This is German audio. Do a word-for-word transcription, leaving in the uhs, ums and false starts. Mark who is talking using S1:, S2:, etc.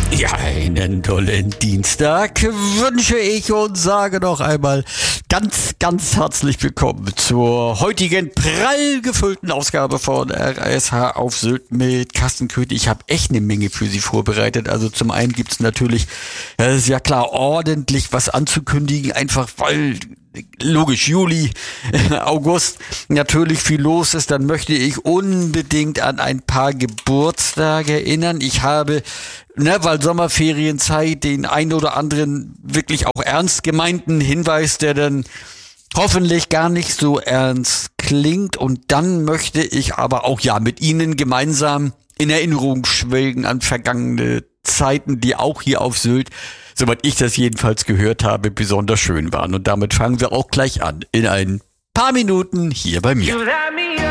S1: Ja, einen tollen Dienstag wünsche ich und sage noch einmal ganz, ganz herzlich willkommen zur heutigen prall gefüllten Ausgabe von R S H auf Sylt mit Carsten König. Ich habe echt eine Menge für Sie vorbereitet. Also zum einen gibt's natürlich, das ist ja klar, ordentlich was anzukündigen, einfach weil logisch, Juli, August natürlich viel los ist. Dann möchte ich unbedingt an ein paar Geburtstage erinnern. Ich habe, ne, weil Sommerferienzeit, den ein oder anderen wirklich auch ernst gemeinten Hinweis, der dann hoffentlich gar nicht so ernst klingt. Und dann möchte ich aber auch ja mit Ihnen gemeinsam in Erinnerung schwelgen an vergangene Zeiten, die auch hier auf Sylt, soweit ich das jedenfalls gehört habe, besonders schön waren. Und damit fangen wir auch gleich an. In ein paar Minuten hier bei mir.